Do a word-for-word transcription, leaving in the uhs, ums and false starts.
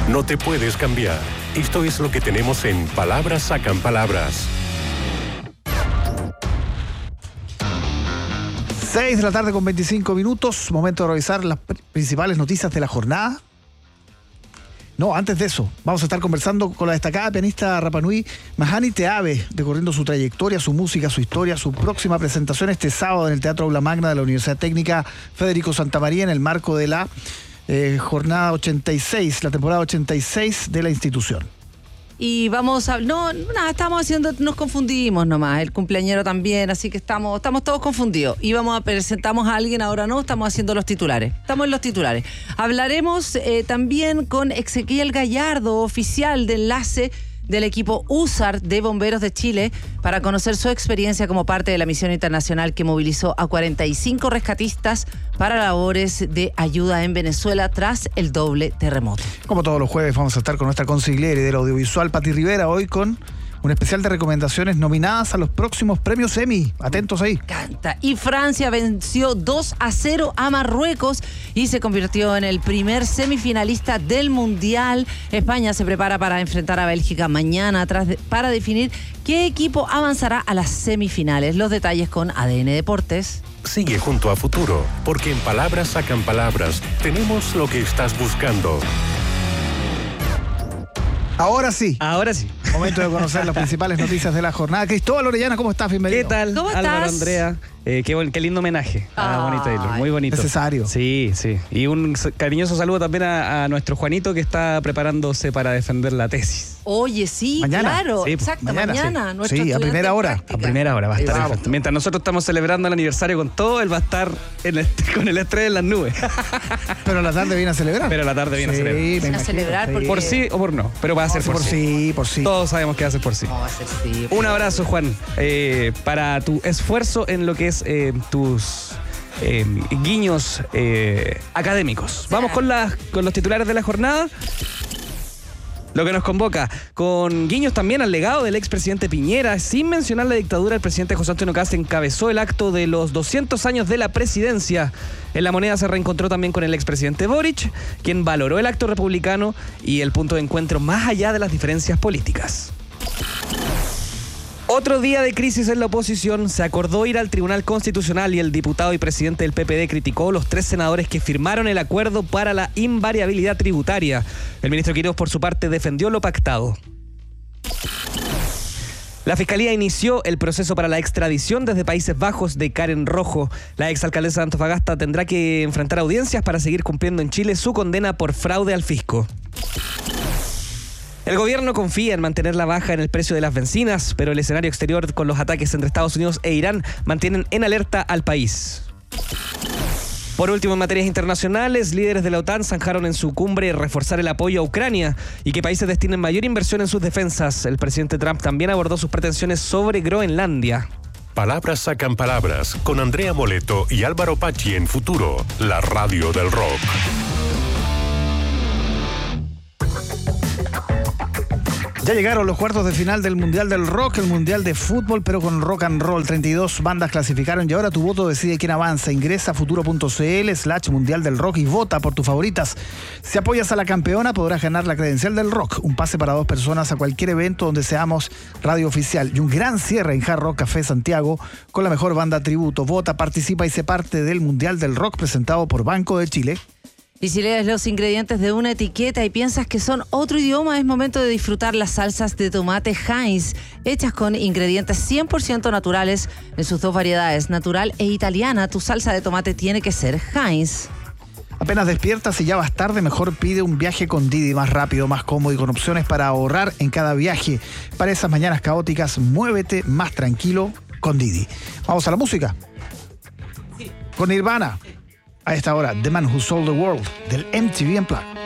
No te puedes cambiar. Esto es lo que tenemos en Palabras Sacan Palabras. seis de la tarde con veinticinco minutos. Momento de revisar las principales noticias de la jornada. No, antes de eso, vamos a estar conversando con la destacada pianista Rapanui Mahani Teave, recorriendo su trayectoria, su música, su historia, su próxima presentación este sábado en el Teatro Aula Magna de la Universidad Técnica Federico Santamaría en el marco de la eh, jornada ochenta y seis, la temporada ochenta y seis de la institución. Y vamos a... No, nada, estamos haciendo... Nos confundimos nomás, el cumpleañero también, así que estamos, estamos todos confundidos. Y vamos a presentamos a alguien, ahora no, estamos haciendo los titulares. Estamos en los titulares. Hablaremos eh, también con Ezequiel Gallardo, oficial de enlace del equipo U S A R de Bomberos de Chile, para conocer su experiencia como parte de la misión internacional que movilizó a cuarenta y cinco rescatistas para labores de ayuda en Venezuela tras el doble terremoto. Como todos los jueves vamos a estar con nuestra consigliere del audiovisual, Pati Rivera, hoy con un especial de recomendaciones nominadas a los próximos premios Emmy. Atentos ahí. Canta. Y Francia venció dos a cero a Marruecos y se convirtió en el primer semifinalista del Mundial. España se prepara para enfrentar a Bélgica mañana tras de, para definir qué equipo avanzará a las semifinales. Los detalles con A D N Deportes. Sigue junto a Futuro, porque en Palabras Sacan Palabras tenemos lo que estás buscando. Ahora sí. Ahora sí. Momento de conocer las principales noticias de la jornada. Cristóbal Orellana, ¿cómo estás? Bienvenido. ¿Qué tal? ¿Cómo Álvaro, estás? Andrea. Eh, qué, buen, qué lindo homenaje. Ah, bonito, Taylor. Muy bonito. Necesario. Sí, sí. Y un cariñoso saludo también a, a nuestro Juanito, que está preparándose para defender la tesis. Oye, sí, Mañana. claro. Sí, exacto, mañana, mañana. sí. nuestro Sí, a estudiante primera en hora. práctica. A primera hora va a estar. Vamos. Perfecto. Mientras nosotros estamos celebrando el aniversario con todo, él va a estar en el, con el estrés en las nubes. Pero a la tarde viene a celebrar. Pero a la tarde viene Sí, a celebrar. me Viene a imagino, celebrar sí. porque- Por sí o por no, pero va a ser por, por sí. sí, por sí. Todos sabemos que va a ser por sí. No, va a ser sí. Un abrazo, Juan, eh, para tu esfuerzo en lo que es eh, tus eh, guiños eh, académicos. Vamos con, las, con los titulares de la jornada. Lo que nos convoca, con guiños también al legado del expresidente Piñera, sin mencionar la dictadura, el presidente José Antonio Kast encabezó el acto de los doscientos años de la presidencia. En La Moneda se reencontró también con el expresidente Boric, quien valoró el acto republicano y el punto de encuentro más allá de las diferencias políticas. Otro día de crisis en la oposición. Se acordó ir al Tribunal Constitucional y el diputado y presidente del P P D criticó a los tres senadores que firmaron el acuerdo para la invariabilidad tributaria. El ministro Quirós, por su parte, defendió lo pactado. La Fiscalía inició el proceso para la extradición desde Países Bajos de Karen Rojo. La exalcaldesa de Antofagasta tendrá que enfrentar audiencias para seguir cumpliendo en Chile su condena por fraude al fisco. El gobierno confía en mantener la baja en el precio de las bencinas, pero el escenario exterior con los ataques entre Estados Unidos e Irán mantienen en alerta al país. Por último, en materias internacionales, líderes de la OTAN zanjaron en su cumbre reforzar el apoyo a Ucrania y que países destinen mayor inversión en sus defensas. El presidente Trump también abordó sus pretensiones sobre Groenlandia. Palabras Sacan Palabras con Andrea Moleto y Álvaro Pachi en Futuro, la radio del rock. Ya llegaron los cuartos de final del Mundial del Rock, el Mundial de Fútbol, pero con rock and roll. treinta y dos bandas clasificaron y ahora tu voto decide quién avanza. Ingresa a futuro.cl slash Mundial del Rock y vota por tus favoritas. Si apoyas a la campeona, podrás ganar la credencial del rock, un pase para dos personas a cualquier evento donde seamos radio oficial y un gran cierre en Hard Rock Café Santiago con la mejor banda tributo. Vota, participa y sé parte del Mundial del Rock presentado por Banco de Chile. Y si lees los ingredientes de una etiqueta y piensas que son otro idioma, es momento de disfrutar las salsas de tomate Heinz, hechas con ingredientes cien por ciento naturales en sus dos variedades, natural e italiana. Tu salsa de tomate tiene que ser Heinz. Apenas despiertas y ya vas tarde, mejor pide un viaje con Didi, más rápido, más cómodo y con opciones para ahorrar en cada viaje. Para esas mañanas caóticas, muévete más tranquilo con Didi. Vamos a la música. Sí. Con Nirvana. A esta hora, The Man Who Sold the World, del M T V Unplugged.